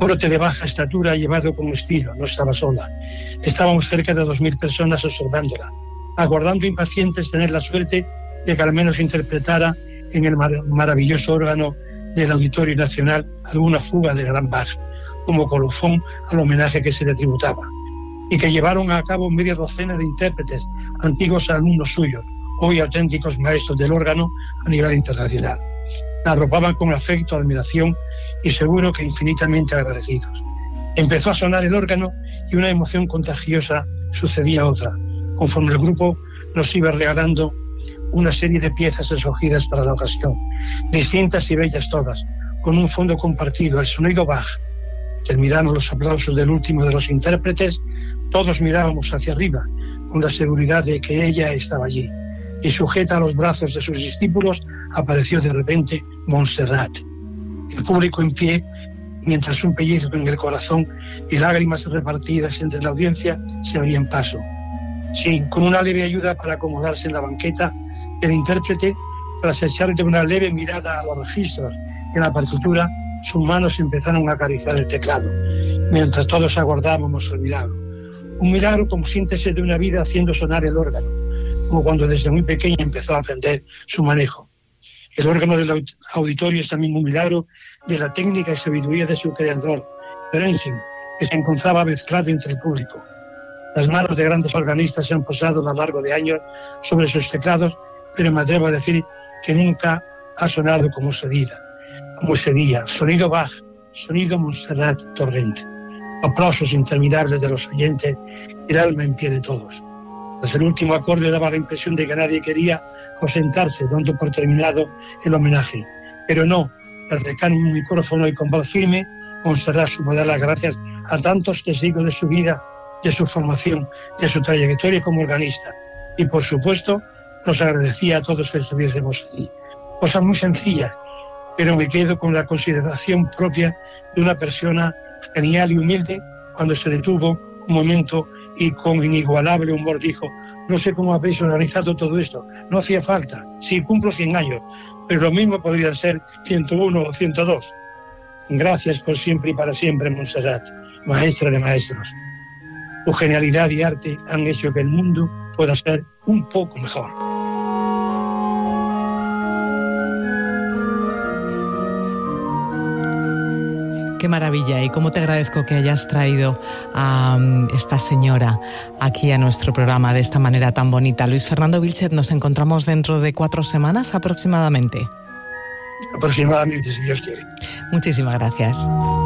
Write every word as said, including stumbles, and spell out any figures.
Corte de baja estatura llevado con estilo, no estaba sola. Estábamos cerca de dos mil personas observándola, aguardando impacientes tener la suerte de que al menos interpretara en el mar- maravilloso órgano del Auditorio Nacional alguna fuga de gran Bach, como colofón al homenaje que se le tributaba, y que llevaron a cabo media docena de intérpretes, antiguos alumnos suyos, hoy auténticos maestros del órgano a nivel internacional. La arropaban con afecto, admiración y seguro que infinitamente agradecidos. Empezó a sonar el órgano y una emoción contagiosa sucedía otra, conforme el grupo nos iba regalando una serie de piezas escogidas para la ocasión, distintas y bellas todas, con un fondo compartido, el sonido Bach. Terminaron los aplausos del último de los intérpretes, todos mirábamos hacia arriba, con la seguridad de que ella estaba allí, y sujeta a los brazos de sus discípulos apareció de repente Montserrat. El público en pie, mientras un pellizco en el corazón y lágrimas repartidas entre la audiencia se abrían paso. Sí, con una leve ayuda para acomodarse en la banqueta, el intérprete, tras echarle una leve mirada a los registros en la partitura, sus manos empezaron a acariciar el teclado, mientras todos aguardábamos el milagro. Un milagro como síntesis de una vida haciendo sonar el órgano, como cuando desde muy pequeña empezó a aprender su manejo. El órgano del auditorio es también un milagro de la técnica y sabiduría de su creador, Ferenczi, que se encontraba mezclado entre el público. Las manos de grandes organistas se han posado a lo largo de años sobre sus teclados, pero me atrevo a decir que nunca ha sonado como ese día, como ese día. Sonido Bach, sonido Montserrat Torrent. Aplausos interminables de los oyentes y el alma en pie de todos. Tras el último acorde daba la impresión de que nadie quería ausentarse, dando por terminado el homenaje. Pero no, al acercar un micrófono y con voz firme, Montserrat supo dar las gracias a tantos testigos de su vida, de su formación, de su trayectoria como organista. Y por supuesto, nos agradecía a todos que estuviésemos allí. Cosas muy sencillas, pero me quedo con la consideración propia de una persona genial y humilde cuando se detuvo un momento y con inigualable humor dijo: no sé cómo habéis organizado todo esto, no hacía falta, sí, cumplo cien años, pero lo mismo podrían ser ciento uno o ciento dos. Gracias por siempre y para siempre, Montserrat, maestra de maestros. Tu genialidad y arte han hecho que el mundo pueda ser un poco mejor. Qué maravilla, y cómo te agradezco que hayas traído a esta señora aquí a nuestro programa de esta manera tan bonita. Luis Fernando Vilchez, nos encontramos dentro de cuatro semanas aproximadamente. Aproximadamente, si Dios quiere. Muchísimas gracias.